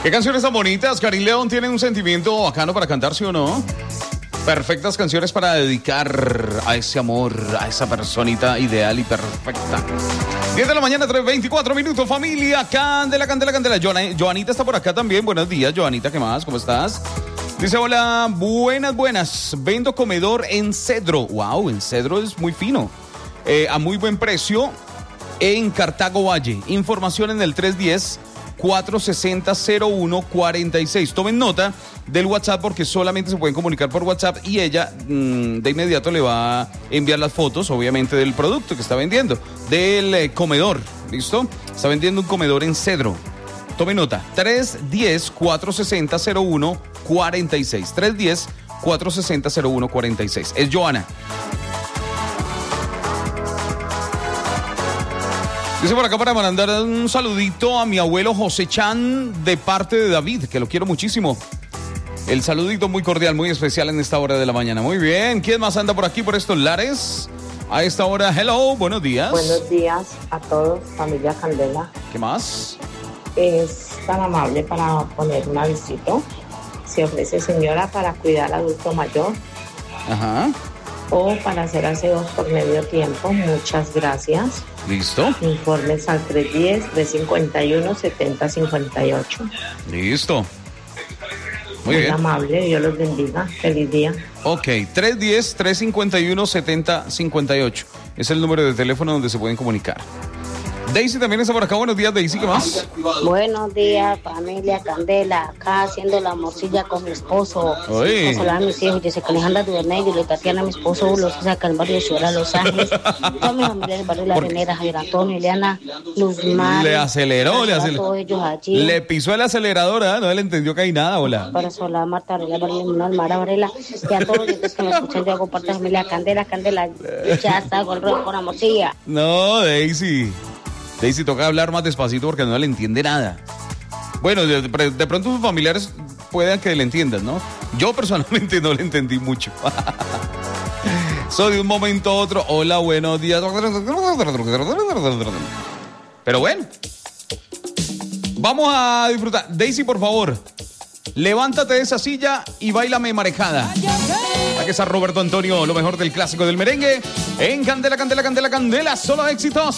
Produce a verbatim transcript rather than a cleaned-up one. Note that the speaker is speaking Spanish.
Qué canciones tan bonitas. Karim León tiene un sentimiento bacano para cantar, ¿sí o no? Perfectas canciones para dedicar a ese amor, a esa personita ideal y perfecta. diez de la mañana, tres veinticuatro minutos, familia. Candela, candela, candela. Joana- Joanita está por acá también. Buenos días, Joanita. ¿Qué más? ¿Cómo estás? Dice, hola, buenas, buenas. Vendo comedor en cedro. Wow, en cedro es muy fino. Eh, a muy buen precio en Cartago Valle. Información en el tres uno cero, cuatro seis cero, cero uno cuatro seis. Tomen nota del WhatsApp porque solamente se pueden comunicar por WhatsApp y ella mmm, de inmediato le va a enviar las fotos, obviamente, del producto que está vendiendo, del eh, comedor. ¿Listo? Está vendiendo un comedor en cedro. Tomen nota. tres uno cero, cuatro seis cero, cero uno cuatro seis. tres uno cero, cuatro seis cero, cero uno cuatro seis. Es Joana. Dice por acá para mandar un saludito a mi abuelo José Chan de parte de David, que lo quiero muchísimo. El saludito muy cordial, muy especial en esta hora de la mañana. Muy bien, ¿quién más anda por aquí, por estos lares? A esta hora, hello, buenos días. Buenos días a todos, familia Candela. ¿Qué más? Es tan amable para poner un avisito. Se ofrece señora para cuidar al adulto mayor Ajá. o para hacer aseos por medio tiempo. Muchas gracias. ¿Listo? Informes al tres uno cero, tres cinco uno, siete cero cinco ocho. Listo. Muy Muy bien. amable, Dios los bendiga. Feliz día. Ok, tres uno cero, tres cinco uno, siete cero cinco ocho. Es el número de teléfono donde se pueden comunicar. Daisy también está por acá. Buenos días, Daisy, ¿qué más? Buenos días, familia Candela. Acá haciendo la morcilla con mi esposo. Oye. Consolar a mis hijos. Yo sé que Alejandra Duvernay, y Tatiana, mi esposo, los que saca el barrio de Ciudad Los Ángeles. Toda mi familia del barrio La Arenera, Javier Antonio, Ileana, Luzmar. Le aceleró, le aceleró. Todos ellos allí. Le pisó el acelerador, ¿eh? No le entendió que hay nada, hola. Para Solá, Marta Varela, Varela, Mara Varela. Y a todos los que me escuchan, yo hago parte de la familia Candela, Candela. Ya está con el rollo con la morcilla. No, Daisy. Daisy, toca hablar más despacito porque no le entiende nada. Bueno, de, de pronto sus familiares puedan que le entiendan, ¿no? Yo personalmente no le entendí mucho. Soy de un momento a otro. Hola, buenos días. Pero bueno. Vamos a disfrutar. Daisy, por favor, levántate de esa silla y bailame marejada. Aquí está Roberto Antonio, lo mejor del clásico del merengue. En Candela, Candela, Candela, Candela, solo éxitos.